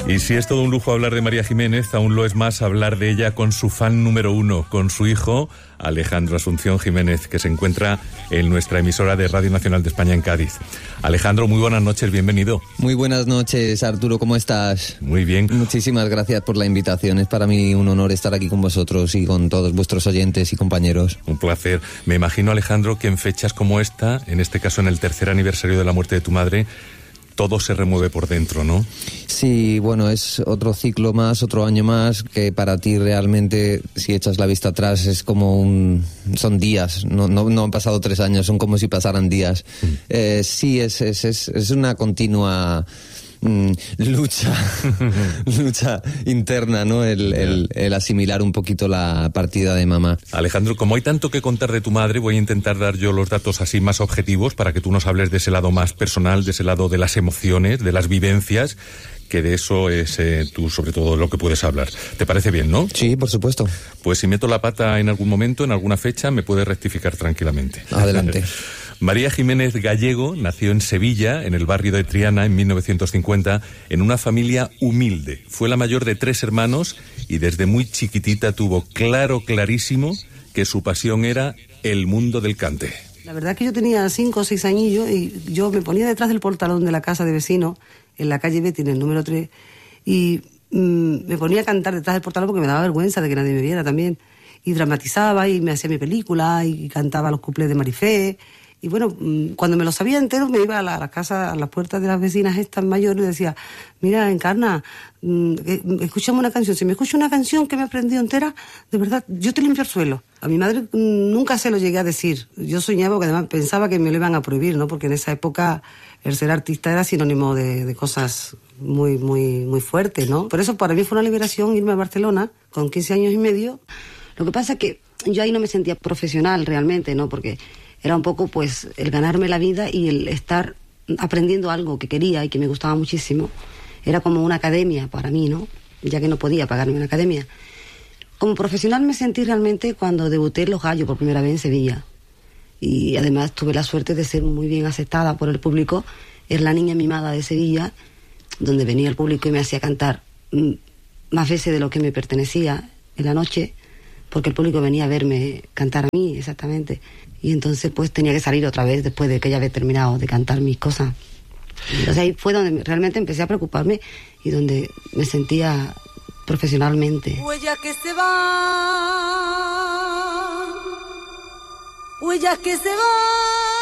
Y si es todo un lujo hablar de María Jiménez, aún lo es más hablar de ella con su fan número uno, con su hijo Alejandro Asunción Jiménez, que se encuentra en nuestra emisora de Radio Nacional de España en Cádiz. Alejandro, muy buenas noches, bienvenido. Muy buenas noches, Arturo, ¿cómo estás? Muy bien. Muchísimas gracias por la invitación, es para mí un honor estar aquí con vosotros y con todos vuestros oyentes y compañeros. Un placer. Me imagino, Alejandro, que en fechas como esta, en este caso en el tercer aniversario de la muerte de tu madre, todo se remueve por dentro, ¿no? Sí, bueno, es otro ciclo más, otro año más, que para ti realmente, si echas la vista atrás, es como son días, no han pasado 3 años, son como si pasaran días. Sí, es una continua lucha interna, ¿no? El asimilar un poquito la partida de mamá. Alejandro, como hay tanto que contar de tu madre, voy a intentar dar yo los datos así más objetivos para que tú nos hables de ese lado más personal, de ese lado de las emociones, de las vivencias, que de eso es tú sobre todo lo que puedes hablar. ¿Te parece bien, no? Sí, por supuesto. Pues si meto la pata en algún momento, en alguna fecha, me puedes rectificar tranquilamente. Adelante. María Jiménez Gallego nació en Sevilla, en el barrio de Triana, en 1950, en una familia humilde. Fue la mayor de 3 hermanos y desde muy chiquitita tuvo clarísimo que su pasión era el mundo del cante. La verdad es que yo tenía 5 o 6 añillos y yo me ponía detrás del portalón de la casa de vecino, en la calle Betty, en el número 3, y me ponía a cantar detrás del portalón porque me daba vergüenza de que nadie me viera también. Y dramatizaba y me hacía mi película y cantaba los cuplés de Marifé. Y bueno, cuando me lo sabía entero, me iba a la casa, a las puertas de las vecinas estas mayores y decía, mira, Encarna, escúchame una canción. Si me escucha una canción que me he aprendido entera, de verdad, yo te limpio el suelo. A mi madre nunca se lo llegué a decir. Yo soñaba, porque además pensaba que me lo iban a prohibir, ¿no? Porque en esa época el ser artista era sinónimo de cosas muy, muy, muy fuertes, ¿no? Por eso para mí fue una liberación irme a Barcelona con 15 años y medio. Lo que pasa es que yo ahí no me sentía profesional realmente, ¿no? Porque era un poco, pues, el ganarme la vida y el estar aprendiendo algo que quería y que me gustaba muchísimo. Era como una academia para mí, ¿no? Ya que no podía pagarme una academia. Como profesional me sentí realmente cuando debuté en Los Gallos por primera vez en Sevilla. Y además tuve la suerte de ser muy bien aceptada por el público. Era la niña mimada de Sevilla, donde venía el público y me hacía cantar más veces de lo que me pertenecía en la noche, porque el público venía a verme cantar a mí, exactamente. Y entonces pues tenía que salir otra vez después de que ya había terminado de cantar mis cosas. Entonces ahí fue donde realmente empecé a preocuparme y donde me sentía profesionalmente. Huellas que se van, huellas que se van.